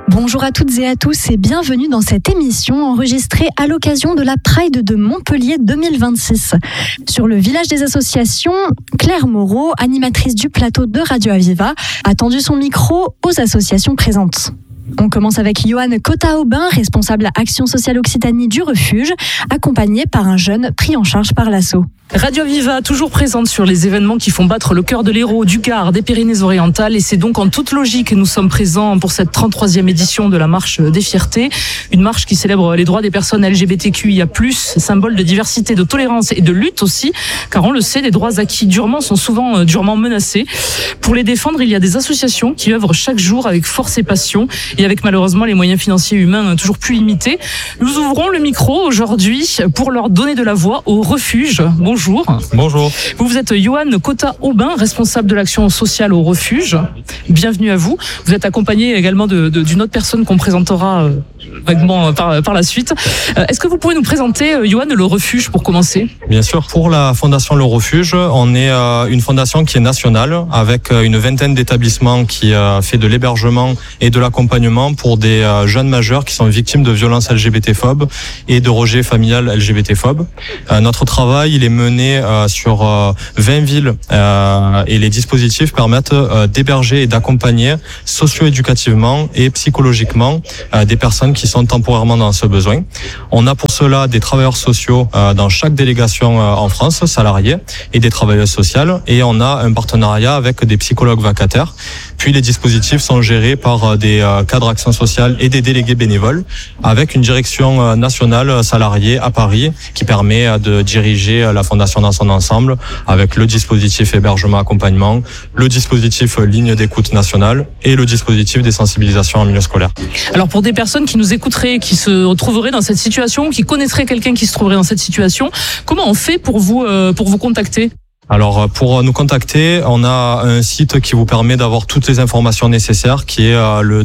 Bonjour à toutes et à tous et bienvenue dans cette émission enregistrée à l'occasion de la Pride de Montpellier 2026. Sur le village des associations, Claire Moreau, animatrice du plateau de Radio Aviva, a tendu son micro aux associations présentes. On commence avec Johan Cotta-Aubin, responsable Action Sociale Occitanie du Refuge, accompagné par un jeune pris en charge par l'asso. Radio Aviva, toujours présente sur les événements qui font battre le cœur de l'Hérault, du Gard, des Pyrénées-Orientales, et c'est donc en toute logique que nous sommes présents pour cette 33e édition de la Marche des Fiertés, une marche qui célèbre les droits des personnes LGBTQIA+, symbole de diversité, de tolérance et de lutte aussi, car on le sait, les droits acquis sont souvent durement menacés. Pour les défendre, il y a des associations qui œuvrent chaque jour avec force et passion, et avec malheureusement les moyens financiers et humains toujours plus limités. Nous ouvrons le micro aujourd'hui pour leur donner de la voix au Refuge. Bonjour. Bonjour. Vous êtes Johan Cotta-Aubin, responsable de l'action sociale au Refuge. Bienvenue à vous. Vous êtes accompagné également d'une autre personne qu'on présentera vaguement par la suite. Est-ce que vous pouvez nous présenter, Johan, le Refuge pour commencer ? Bien sûr. Pour la Fondation Le Refuge, on est une fondation qui est nationale avec une vingtaine d'établissements qui fait de l'hébergement et de l'accompagnement pour des jeunes majeurs qui sont victimes de violences LGBT-phobes et de rejet familial LGBT-phobe. Notre travail, il est mené sur 20 villes et les dispositifs permettent d'héberger et d'accompagner socio-éducativement et psychologiquement des personnes qui sont temporairement dans ce besoin. On a pour cela des travailleurs sociaux dans chaque délégation en France, salariés, et des travailleuses sociales, et on a un partenariat avec des psychologues vacataires. Puis les dispositifs sont gérés par des cadres action sociale et des délégués bénévoles, avec une direction nationale salariée à Paris qui permet de diriger la fondation dans son ensemble, avec le dispositif hébergement-accompagnement, le dispositif ligne d'écoute nationale et le dispositif des sensibilisations en milieu scolaire. Alors pour des personnes qui nous écouteraient, qui se retrouveraient dans cette situation, qui connaîtraient quelqu'un qui se trouverait dans cette situation, comment on fait pour vous contacter ? Alors pour nous contacter, on a un site qui vous permet d'avoir toutes les informations nécessaires, qui est le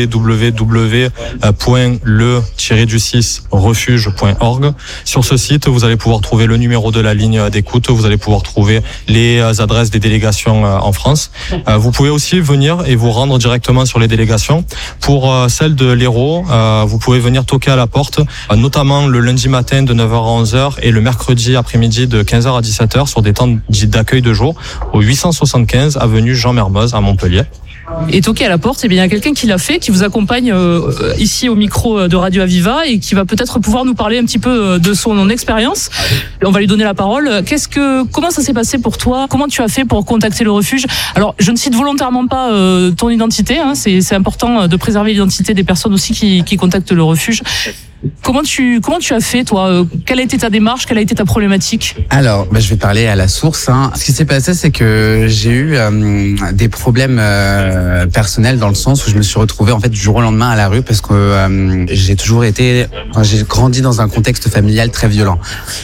www.le-refuge.org. Sur ce site, vous allez pouvoir trouver le numéro de la ligne d'écoute, vous allez pouvoir trouver les adresses des délégations en France. Vous pouvez aussi venir et vous rendre directement sur les délégations. Pour celle de l'Hérault, vous pouvez venir toquer à la porte, notamment le lundi matin de 9h à 11h et le mercredi après-midi de 15h à 17h sur des temps d'accueil de jour au 875 avenue Jean Mermoz à Montpellier. Et toquer à la porte, il y a quelqu'un qui l'a fait, qui vous accompagne ici au micro de Radio Aviva et qui va peut-être pouvoir nous parler un petit peu de son expérience. On va lui donner la parole. Comment ça s'est passé pour toi ? Comment tu as fait pour contacter le Refuge ? Alors, je ne cite volontairement pas ton identité, c'est important de préserver l'identité des personnes aussi qui contactent le Refuge. Comment tu as fait, toi ? Quelle a été ta démarche ? Quelle a été ta problématique ? Alors, je vais parler à la source. Ce qui s'est passé, c'est que j'ai eu des problèmes personnels dans le sens où je me suis retrouvé en fait du jour au lendemain à la rue parce que j'ai grandi dans un contexte familial très violent.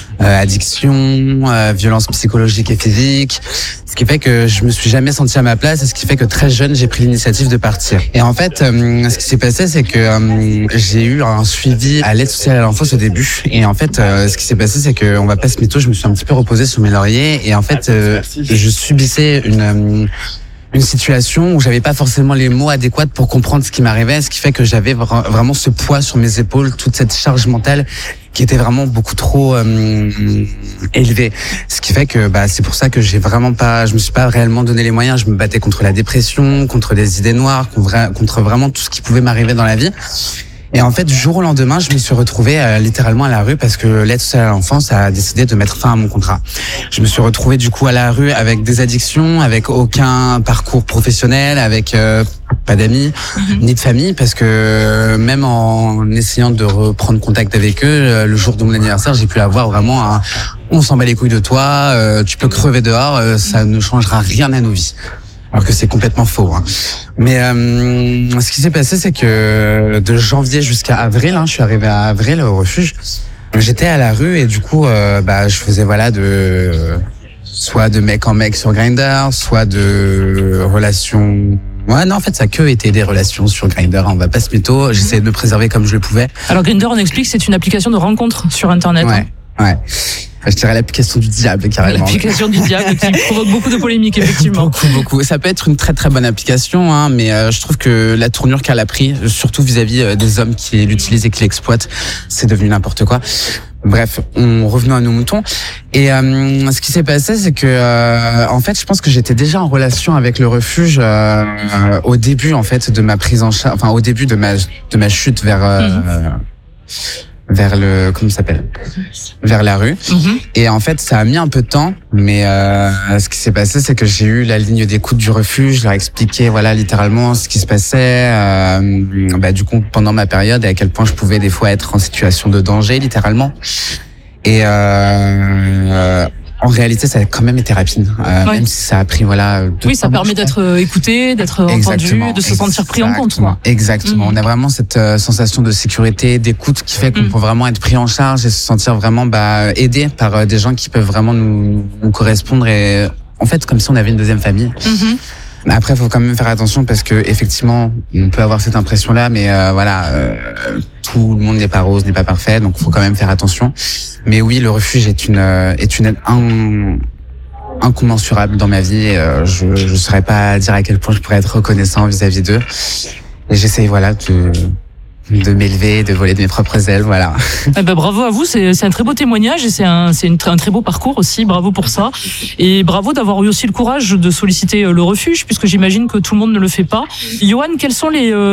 Addiction, violence psychologique et physique, ce qui fait que je me suis jamais senti à ma place et ce qui fait que très jeune j'ai pris l'initiative de partir. Et en fait, ce qui s'est passé, c'est que j'ai eu un suivi à l'aide sociale à l'enfance au début. Et en fait, ce qui s'est passé, c'est que on va pas se mytho, je me suis un petit peu reposé sur mes lauriers et en fait, je subissais une situation où j'avais pas forcément les mots adéquats pour comprendre ce qui m'arrivait, ce qui fait que j'avais vraiment ce poids sur mes épaules, toute cette charge mentale qui était vraiment beaucoup trop élevée. Ce qui fait que c'est pour ça que je me suis pas réellement donné les moyens. Je me battais contre la dépression, contre les idées noires, contre vraiment tout ce qui pouvait m'arriver dans la vie. Et en fait, du jour au lendemain, je me suis retrouvé littéralement à la rue parce que l'aide sociale à l'enfance a décidé de mettre fin à mon contrat. Je me suis retrouvé du coup à la rue avec des addictions, avec aucun parcours professionnel, avec pas d'amis, ni de famille, parce que même en essayant de reprendre contact avec eux, le jour de mon anniversaire, j'ai pu avoir vraiment un « on s'en bat les couilles de toi, tu peux crever dehors, ça ne changera rien à nos vies ». Alors que c'est complètement faux. Mais ce qui s'est passé, c'est que de janvier jusqu'à avril, je suis arrivé à avril au Refuge, j'étais à la rue et du coup, je faisais soit de mec en mec sur Grindr, soit de relations. Ouais, non, en fait, ça a que été des relations sur Grindr. On va pas se mytho. J'essayais de me préserver comme je le pouvais. Alors Grindr, on explique, c'est une application de rencontre sur Internet. Ouais. Je dirais l'application du diable, carrément. L'application du diable qui provoque beaucoup de polémiques, effectivement. Beaucoup. Ça peut être une très très bonne application, hein, mais je trouve que la tournure qu'elle a pris, surtout vis-à-vis des hommes qui l'utilisent et qui l'exploitent, c'est devenu n'importe quoi. Bref, revenons à nos moutons. Et ce qui s'est passé, c'est que en fait, je pense que j'étais déjà en relation avec le refuge au début en fait de ma prise en charge, enfin au début de ma chute vers le vers la rue. Et en fait ça a mis un peu de temps, mais ce qui s'est passé, c'est que j'ai eu la ligne d'écoute du refuge, je leur ai expliqué voilà littéralement ce qui se passait, du coup pendant ma période et à quel point je pouvais des fois être en situation de danger littéralement. Et en réalité, ça a quand même été rapide, même si ça a pris oui, ça permet d'être écouté, d'être entendu, de se sentir pris en compte. Quoi. Exactement. On a vraiment cette sensation de sécurité, d'écoute qui fait qu'on peut vraiment être pris en charge et se sentir vraiment aidé par des gens qui peuvent vraiment nous correspondre et en fait comme si on avait une deuxième famille. Après, il faut quand même faire attention parce que effectivement, on peut avoir cette impression-là, mais tout le monde n'est pas rose, n'est pas parfait, donc il faut quand même faire attention. Mais oui, le refuge est une aide incommensurable dans ma vie. Et, je ne saurais pas dire à quel point je pourrais être reconnaissant vis-à-vis d'eux. Et j'essaye de m'élever, de voler de mes propres ailes, voilà. Bravo à vous, c'est un très beau témoignage et c'est un très beau parcours aussi, bravo pour ça. Et bravo d'avoir eu aussi le courage de solliciter le refuge, puisque j'imagine que tout le monde ne le fait pas. Johan, quelles sont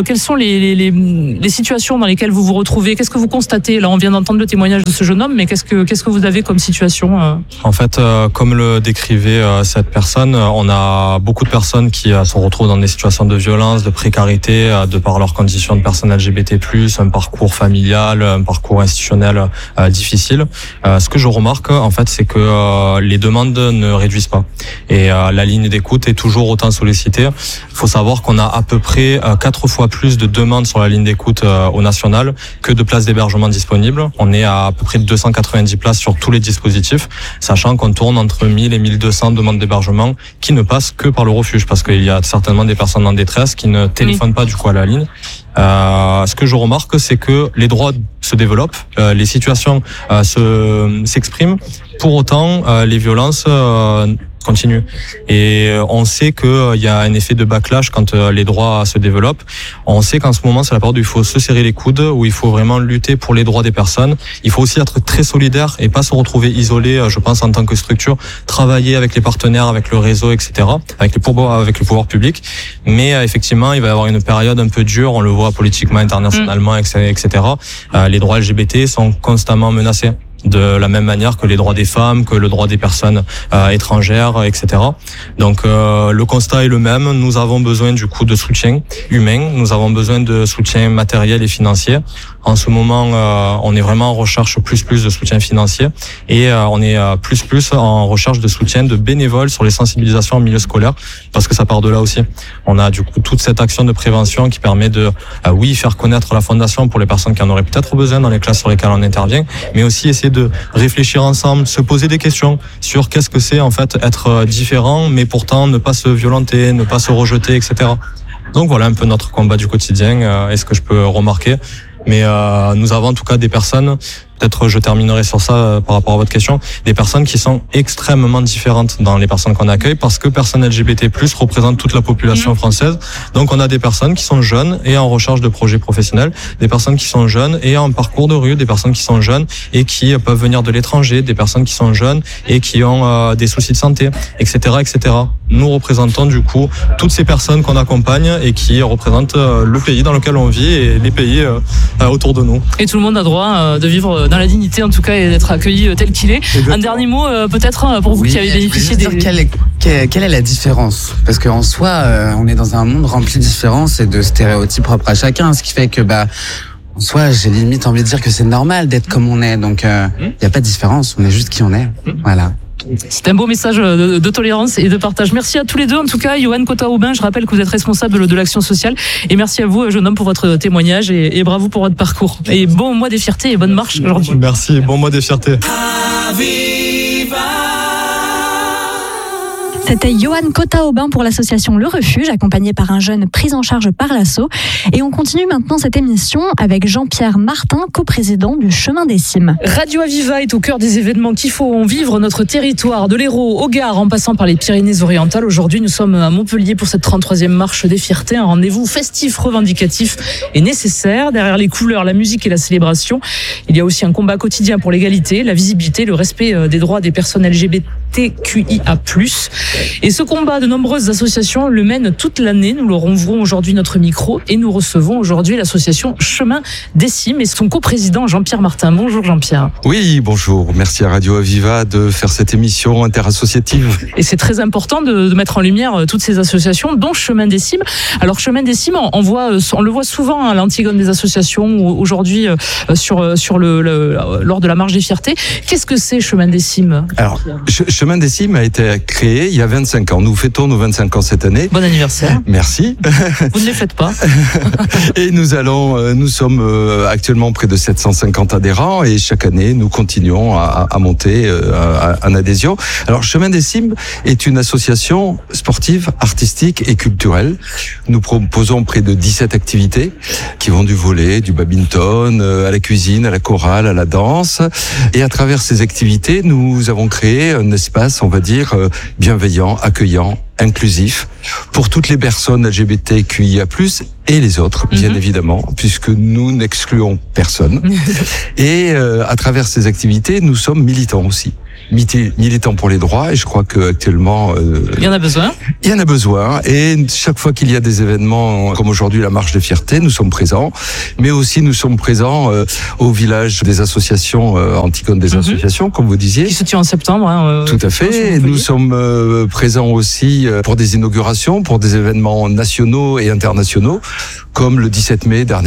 les situations dans lesquelles vous vous retrouvez? Qu'est-ce que vous constatez? Là, on vient d'entendre le témoignage de ce jeune homme, mais qu'est-ce que vous avez comme situation? En fait, comme le décrivait cette personne, on a beaucoup de personnes qui se retrouvent dans des situations de violence, de précarité, de par leurs conditions de personnes LGBT+, un parcours familial, un parcours institutionnel difficile. Ce que je remarque, en fait, c'est que les demandes ne réduisent pas. Et la ligne d'écoute est toujours autant sollicitée. Il faut savoir qu'on a à peu près 4 fois plus de demandes sur la ligne d'écoute au national que de places d'hébergement disponibles. On est à peu près 290 places sur tous les dispositifs, sachant qu'on tourne entre 1000 et 1200 demandes d'hébergement qui ne passent que par le refuge, parce qu'il y a certainement des personnes en détresse qui ne téléphonent pas du coup à la ligne. Ce que je remarque, c'est que les droits se développent, les situations s'expriment. Pour autant, les violences continuent. Et on sait qu'il y a un effet de backlash quand les droits se développent. On sait qu'en ce moment, c'est la période où il faut se serrer les coudes, où il faut vraiment lutter pour les droits des personnes. Il faut aussi être très solidaire et pas se retrouver isolé, je pense, en tant que structure, travailler avec les partenaires, avec le réseau, etc., avec le pouvoir public. Mais effectivement, il va y avoir une période un peu dure, on le voit politiquement, internationalement, etc. Les droits LGBT sont constamment menacés, de la même manière que les droits des femmes, que le droit des personnes étrangères, etc. Donc le constat est le même. Nous avons besoin du coup de soutien humain, nous avons besoin de soutien matériel et financier. En ce moment, on est vraiment en recherche plus de soutien financier et on est plus en recherche de soutien de bénévoles sur les sensibilisations en milieu scolaire, parce que ça part de là aussi. On a du coup toute cette action de prévention qui permet de faire connaître la fondation pour les personnes qui en auraient peut-être besoin dans les classes sur lesquelles on intervient, mais aussi essayer de réfléchir ensemble, se poser des questions sur qu'est-ce que c'est en fait être différent, mais pourtant ne pas se violenter, ne pas se rejeter, etc. Donc voilà un peu notre combat du quotidien, est-ce que je peux remarquer. Mais nous avons en tout cas des personnes, peut-être je terminerai sur ça par rapport à votre question, des personnes qui sont extrêmement différentes dans les personnes qu'on accueille, parce que personnes LGBT+ représentent toute la population française. Donc on a des personnes qui sont jeunes et en recherche de projets professionnels, des personnes qui sont jeunes et en parcours de rue, des personnes qui sont jeunes et qui peuvent venir de l'étranger, des personnes qui sont jeunes et qui ont des soucis de santé, etc., etc. Nous représentons du coup toutes ces personnes qu'on accompagne et qui représentent le pays dans lequel on vit et les pays autour de nous. Et tout le monde a droit de vivre dans la dignité en tout cas et d'être accueilli tel qu'il est. Exactement. Un dernier mot peut-être pour vous qui avez bénéficié des... Quelle est la différence? Parce qu'en soi, on est dans un monde rempli de différences et de stéréotypes propres à chacun, ce qui fait que en soi, j'ai limite envie de dire que c'est normal d'être comme on est. Donc, il n'y a pas de différence, on est juste qui on est. Voilà. C'est un beau message de tolérance et de partage. Merci à tous les deux. En tout cas, Johan Cota-Aubin, je rappelle que vous êtes responsable de l'action sociale. Et merci à vous, jeune homme, pour votre témoignage et bravo pour votre parcours. Et bon mois des fiertés et bonne marche aujourd'hui. Merci, bon mois des fiertés. Cette C'était Johan Cota-Aubin pour l'association Le Refuge, accompagné par un jeune pris en charge par l'ASSO. Et on continue maintenant cette émission avec Jean-Pierre Martin, coprésident du Chemin des Cimes. Radio Aviva est au cœur des événements qui font vivre notre territoire, de l'Hérault au Gard, en passant par les Pyrénées-Orientales. Aujourd'hui, nous sommes à Montpellier pour cette 33e marche des fiertés, un rendez-vous festif, revendicatif et nécessaire. Derrière les couleurs, la musique et la célébration, il y a aussi un combat quotidien pour l'égalité, la visibilité, le respect des droits des personnes LGBTQIA+. Et ce combat, de nombreuses associations le mènent toute l'année. Nous leur ouvrons aujourd'hui notre micro et nous recevons aujourd'hui l'association Chemin des Cimes et son coprésident Jean-Pierre Martin. Bonjour Jean-Pierre. Oui, bonjour. Merci à Radio Aviva de faire cette émission interassociative. Et c'est très important de mettre en lumière toutes ces associations, dont Chemin des Cimes. Alors Chemin des Cimes, on le voit souvent à l'Antigone des associations, aujourd'hui lors de la marche des fiertés. Qu'est-ce que c'est Chemin des Cimes? Alors, Chemin des Cimes a été créé il y a 25 ans. Nous fêtons nos 25 ans cette année. Bon anniversaire. Merci. Vous ne les faites pas. Et nous sommes actuellement près de 750 adhérents et chaque année, nous continuons à monter en adhésion. Alors, Chemin des Cimes est une association sportive, artistique et culturelle. Nous proposons près de 17 activités qui vont du volley, du badminton, à la cuisine, à la chorale, à la danse. Et à travers ces activités, nous avons créé un espace, on va dire, bienveillant, accueillant, inclusif pour toutes les personnes LGBTQIA+, et les autres, bien évidemment, puisque nous n'excluons personne. Et à travers ces activités, nous sommes militants aussi. Militants pour les droits, et je crois que actuellement il y en a besoin. Il y en a besoin, et chaque fois qu'il y a des événements comme aujourd'hui la marche des fiertés, nous sommes présents, mais aussi nous sommes présents au village des associations, Antigone des associations, comme vous disiez. Qui se tient en septembre. Tout à fait. Et nous sommes présents aussi pour des inaugurations, pour des événements nationaux et internationaux, comme le 17 mai dernier.